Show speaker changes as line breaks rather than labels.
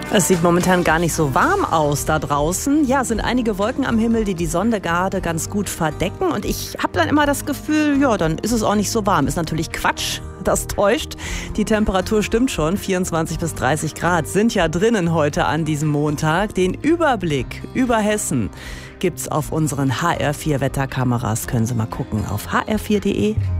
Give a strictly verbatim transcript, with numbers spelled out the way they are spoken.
Es sieht momentan gar nicht so warm aus da draußen. Ja, sind einige Wolken am Himmel, die die Sonne gerade ganz gut verdecken. Und ich habe dann immer das Gefühl, ja, dann ist es auch nicht so warm. Ist natürlich Quatsch, das täuscht. Die Temperatur stimmt schon, vierundzwanzig bis dreißig Grad sind ja drinnen heute an diesem Montag. Den Überblick über Hessen gibt's auf unseren H R vier Wetterkameras. Können Sie mal gucken auf h r vier punkt d e.